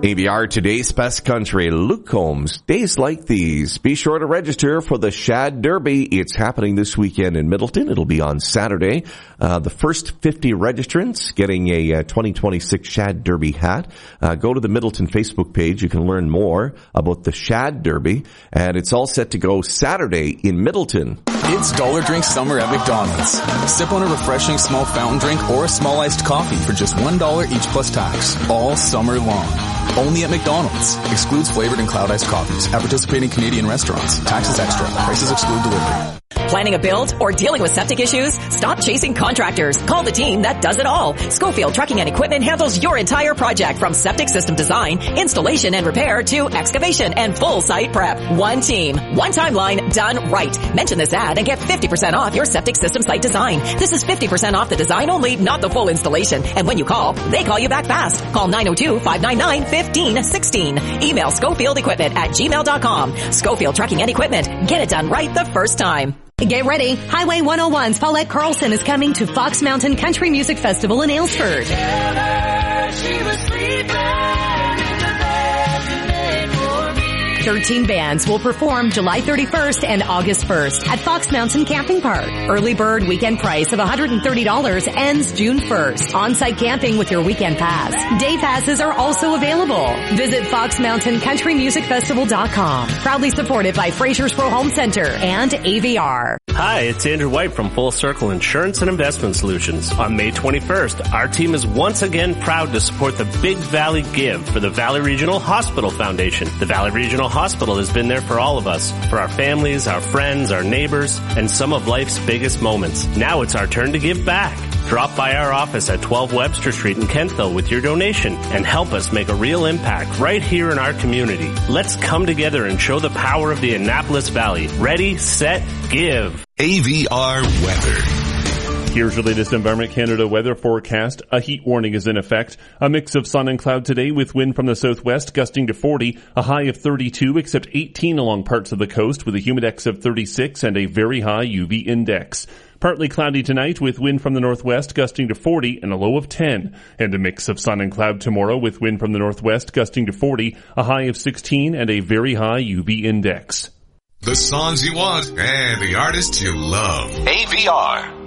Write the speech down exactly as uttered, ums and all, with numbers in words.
A V R, today's best country, Luke Combs. Days like these. Be sure to register for the Shad Derby. It's happening this weekend in Middleton. It'll be on Saturday. Uh, the first fifty registrants getting a uh, twenty twenty-six Shad Derby hat. Uh, go to the Middleton Facebook page. You can learn more about the Shad Derby. And it's all set to go Saturday in Middleton. It's Dollar Drink Summer at McDonald's. Sip on a refreshing small fountain drink or a small iced coffee for just one dollar each plus tax, all summer long. Only at McDonald's. Excludes flavored and cloud iced coffees at participating Canadian restaurants. Taxes extra. Prices exclude delivery. Planning a build or dealing with septic issues? Stop chasing contractors. Call the team that does it all. Schofield Trucking and Equipment handles your entire project from septic system design, installation and repair to excavation and full site prep. One team, one timeline, done right. Mention this ad and get fifty percent off your septic system site design. This is fifty percent off the design only, not the full installation. And when you call, they call you back fast. Call nine oh two, five nine nine, one five one six. Email Schofield Equipment at gmail dot com. Schofield Trucking and Equipment. Get it done right the first time. Get ready. Highway one oh one's Paulette Carlson is coming to Fox Mountain Country Music Festival in Aylesford. thirteen bands will perform July thirty-first and August first at Fox Mountain Camping Park. Early bird weekend price of one hundred thirty dollars ends June first. On-site camping with your weekend pass. Day passes are also available. Visit fox mountain country music festival dot com. Proudly supported by Fraser's Pro Home Center and A V R. Hi, it's Andrew White from Full Circle Insurance and Investment Solutions. On May twenty-first, our team is once again proud to support the Big Valley Give for the Valley Regional Hospital Foundation. The Valley Regional Hospital has been there for all of us, for our families, our friends, our neighbors, and some of life's biggest moments. Now it's our turn to give back. Drop by our office at twelve Webster Street in Kentville with your donation and help us make a real impact right here in our community. Let's come together and show the power of the Annapolis Valley. Ready, set, give. A V R weather. Here's your latest Environment Canada weather forecast. A heat warning is in effect. A mix of sun and cloud today with wind from the southwest gusting to forty, a high of thirty-two except eighteen along parts of the coast with a humidex of thirty-six and a very high U V index. Partly cloudy tonight with wind from the northwest gusting to forty and a low of ten. And a mix of sun and cloud tomorrow with wind from the northwest gusting to forty, a high of sixteen and a very high U V index. The songs you want and the artists you love. A V R.